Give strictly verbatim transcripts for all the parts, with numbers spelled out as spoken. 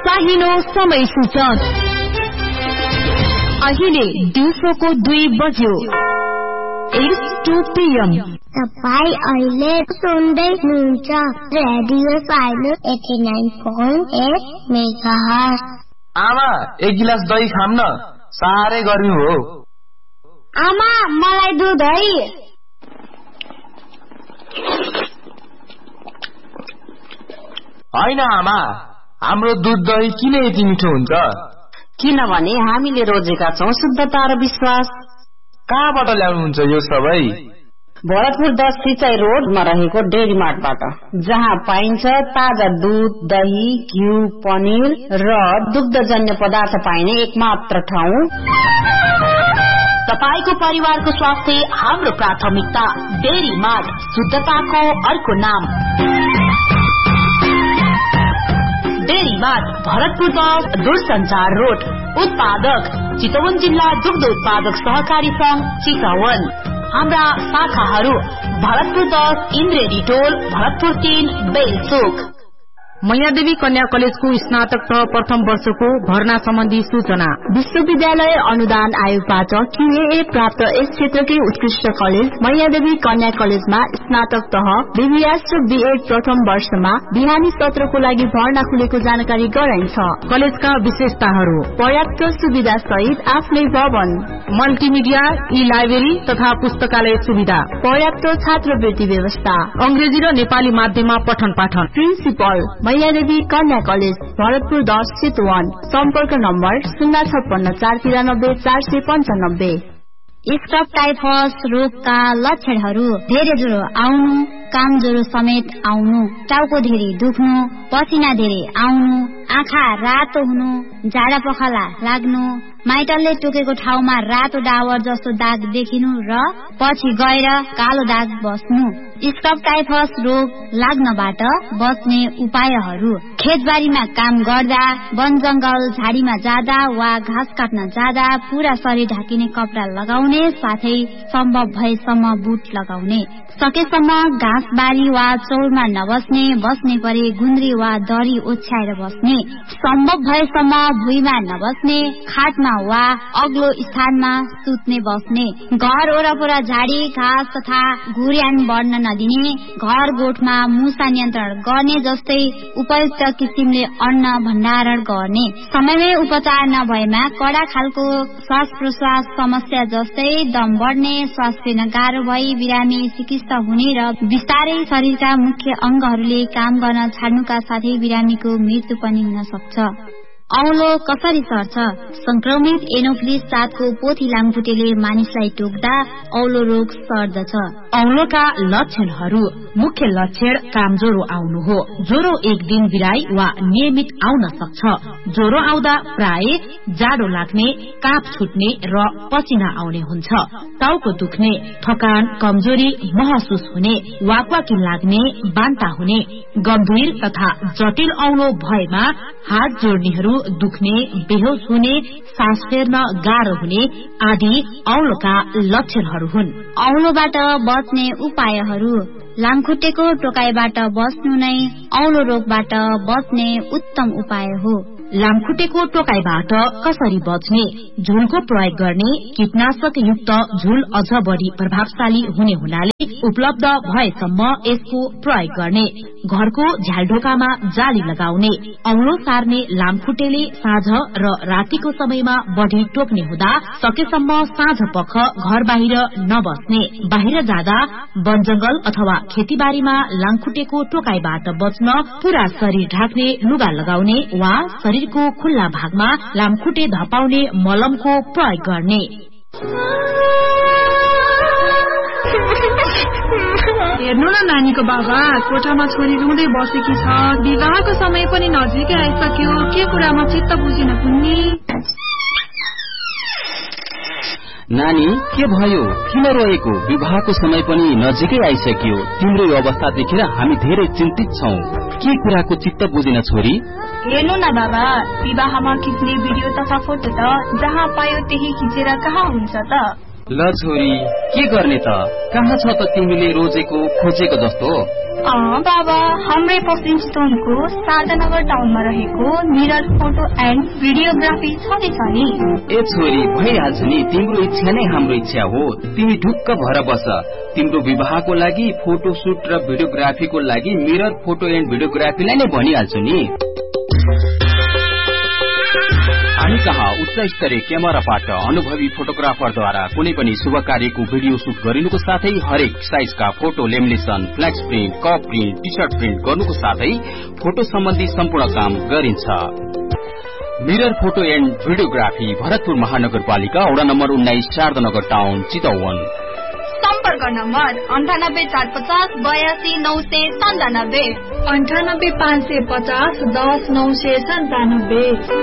चाहिनो समय सूचक अहिले दिउँसोको दुई बज्यो टू पीएम। तपाईँ अहिले सुन्दै हुनुहुन्छ radio silent eighty nine point at megahertz. आमा एक गिलास दही खाम न, साह्रै गर्मी हो। आमा मलाई दुध है। होइन आमा, हाम्रो दुध दही किन यति मिठो हुन्छ? किनभने हामीले रोजेका छौं शुद्धता र विश्वास। कहाँबाट ल्याउनुहुन्छ यो सबै? भरतपुर दस सिंचाई रोडमा रहेको डेरी मार्टबाट, जहाँ पाइन्छ ताजा दूध, दही, घिउ, पनिर र दुग्धजन्य पदार्थ पाइने एकमात्र ठाउँ। तपाईको परिवारको स्वास्थ्य हाम्रो प्राथमिकता। डेरी मार्ट, शुद्धताको अर्को नाम। डेरी मार्ट, भरतपुर दस दूरसञ्चार रोड। उत्पादक चितवन जिल्ला दुग्ध उत्पादक सहकारी संघ चितवन। हाम्रा शाखाहरू भरतपुर दस इन्द्रेणी टोल, भरतपुर तीन बेलचोक। मैयादेवी कन्या कलेजको स्नातक तह प्रथम वर्षको भर्ना सम्बन्धी सूचना। विश्वविद्यालय अनुदान आयोगबाट क्यूए प्राप्त यस क्षेत्रकै उत्कृष्ट कलेज मैयादेवी कन्या कलेजमा स्नातक तह बीबीएस र बीएड प्रथम वर्षमा बिहानी सत्रको लागि भर्ना खुलेको जानकारी गराइन्छ। कलेजका विशेषताहरू: पर्याप्त सुविधा सहित आफ्नै भवन, मल्टिमिडिया, ई लाइब्रेरी तथा पुस्तकालय सुविधा, पर्याप्त छात्रवृत्ति व्यवस्था, अंग्रेजी र नेपाली माध्यममा पठन पाठन। प्रिन्सिपल मैयादेवी कन्या कलेज, भरतपुर दस चितवन। सम्पर्क नम्बर शून्य छप्पन्न चार तिरानब्बे चार सय पञ्चानब्बे। स्क्रब टाइफस रोगका लक्षणहरू: धेरै ज्वरो आउनु, काम ज्वरो समेत आउनु, टाउको धेरै दुख्नु, पसिना धेरै आउनु, आँखा रातो हुनु, झाडा पखाला लाग्नु, माइटलले टोकेको ठाउँमा रातो डावर जस्तो दाग देखिनु र पछि गएर कालो दाग बस्नु। स्क्रब टाइफस रोग लाग्नबाट बच्ने उपायहरू: खेतबारीमा काम गर्दा, वन जंगल झाडीमा जाँदा वा घाँस काट्न जाँदा पूरा शरीर ढाकिने कपडा लगाउने, साथै सम्भव भएसम्म बुट लगाउने। सकेसम्म घाँसबारी वा चौरमा नबस्ने, बस्ने परे गुन्द्री वा दरी ओछ्याएर बस्ने। सम्भव भएसम्म भुइँमा नबस्ने, खाटमा वा अग्लो स्थानमा सुत्ने बस्ने। घर वरपर झाडी घाँस तथा घुर्यान बढ्न नदिने, घर गोठमा मुसा नियन्त्रण गर्ने जस्तै उपयुक्त किसिमले अन्न भण्डारण गर्ने। समयमै उपचार नभएमा कडा खालको श्वास प्रश्वास समस्या जस्तै दम बढ्ने, श्वास फेर्न गाह्रो भई बिरामी चिकित्सा हुने र बिस्तारै शरीरका मुख्य अंगहरूले काम गर्न छाड्नुका साथै बिरामीको मृत्यु पनि हुन सक्छ। औलो कसरी सर्छ? संक्रमित एनोफिलिस जातको पोथी लामखुट्टेले मानिसलाई टोक्दा औलो रोग सर्दछ। औलोका लक्षणहरू: मुख्य लक्षण काम ज्वरो आउनु हो। ज्वरो एक दिन बिराई वा नियमित आउन सक्छ। ज्वरो आउँदा प्राय जाडो लाग्ने, काप छुट्ने र पसिना आउने हुन्छ। टाउको दुख्ने, थकान, कमजोरी महसुस हुने, वाकवाकी लाग्ने, बान्ता हुने। गम्भीर तथा जटिल औलो भएमा हात जोड्नेहरू दुख्ने, बेहोस हुने, सास फेर्न गाह्रो हुने आदि औलोका लक्षणहरू हुन्। औलोबाट बच्ने उपायहरू: लामखुट्टेको टोकाइबाट बस्नु नै औलो रोगबाट बच्ने उत्तम उपाय हो। लामखुट्टेको टोकाइबाट कसरी बच्ने? झुलको प्रयोग गर्ने। कीटनाशक युक्त झुल अझ बढी प्रभावशाली हुने हुनाले उपलब्ध भएसम्म यसको प्रयोग गर्ने। घरको झ्यालढोकामा जाली लगाउने। औलो सार्ने लामखुट्टेले साँझ र रातिको समयमा बढी टोक्ने हुँदा सकेसम्म साँझ पख घर बाहिर नबस्ने। बाहिर जाँदा वन जंगल अथवा खेतीबारीमा लामखुट्टेको टोकाइबाट बच्न पूरा शरीर ढाक्ने लुगा लगाउने वा शरीरको खुल्ला भागमा लामखुट्टे धपाउने मलमको प्रयोग गर्ने। हेर्नु न नानीको बाबा, कोठामा छोरी रुँदै बसेकी छ। विवाहको समय पनि नजिकै आइसक्यो, के कुरामा चित्त बुझिन कुन्नी? नानी के भयो? किन रोएको? विवाहको समय पनि नजिकै आइसक्यो। तिम्रो यो अवस्था देखेर हामी धेरै चिन्तित छौं। के कुराको चित्त बुझिन छोरी? हेर्नु न बाबा, विवाहमा खिच्ने भिडियो तथा फोटो त जहाँ पायो त्यही खिचेर कहाँ हुन्छ त? ल छोरी, के गर्ने त? कहाँ छ त तिमीले रोजेको खोजेको जस्तो? अँ बाबा, हाम्रै पश्चिम चितवनको शारदानगर टाउनमा रहेको मिरर फोटो एन्ड भिडियोग्राफी छँदैछ नि। ए छोरी, भइहाल्छ नि, तिम्रो इच्छा नै हाम्रो इच्छा हो। तिमी ढुक्क भएर बस। तिम्रो विवाहको लागि फोटो सुट र भिडियोग्राफीको लागि मिरर फोटो एन्ड भिडियोग्राफीलाई नै भनिहाल्छु नि। हामी कहाँ उच्च स्तरीय क्यामेराबाट अनुभवी फोटोग्राफरद्वारा कुनै पनि शुभ कार्यको भिडियो सुट गरिनुको साथै हरेक साइजका photo lamination, flex print, cup print, T shirt print गर्नुको साथै फोटो सम्बन्धी सम्पूर्ण काम गरिन्छ। Mirror photo and videography, Bharatpur महानगरपालिका वडा नम्बर उन्नाइस, शारदानगर टाउन, चितवन। सम्पर्क नम्बर अन्ठानब्बे चार पचास बयासी नौ सय सन्तानब्बे, अन्ठानब्बे पाँच सय पचास दस नौ सय सन्तानब्बे।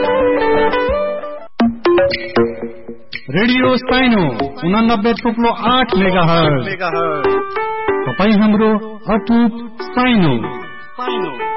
रेडियो साइनो उनानब्बे थुप्लो आठ मेगाहर्ज। तपाईँ हाम्रो अटुट साइनो।